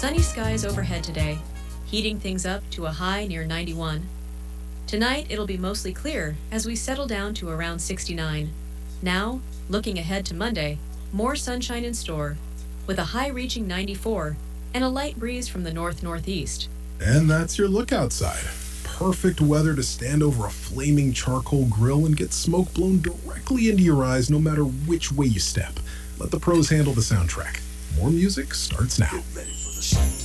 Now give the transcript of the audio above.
Sunny skies overhead today, heating things up to a high near 91. Tonight, it'll be mostly clear as we settle down to around 69. Now, looking ahead to Monday, more sunshine in store, with a high reaching 94 and a light breeze from the north-northeast. And that's your look outside. Perfect weather to stand over a flaming charcoal grill and get smoke blown directly into your eyes no matter which way you step. Let the pros handle the soundtrack. More music starts now.